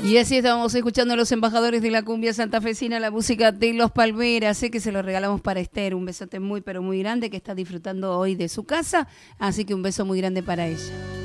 Y así estábamos escuchando a los embajadores de la cumbia santafesina, la música de Los Palmeras. Sé que se lo regalamos para Esther. Un besote muy, pero muy grande que está disfrutando hoy de su casa. Así que un beso muy grande para ella.